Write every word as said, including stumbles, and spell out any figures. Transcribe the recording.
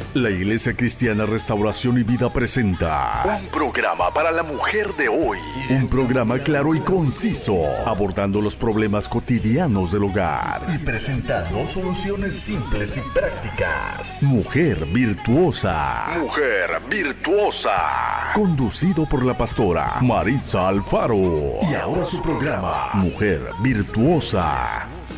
La Iglesia Cristiana Restauración y Vida presenta un programa para la mujer de hoy. Un programa claro y conciso, abordando los problemas cotidianos del hogar y presentando soluciones simples y prácticas. Mujer Virtuosa. Mujer Virtuosa. Conducido por la pastora Maritza Alfaro. Y ahora su programa, Mujer Virtuosa.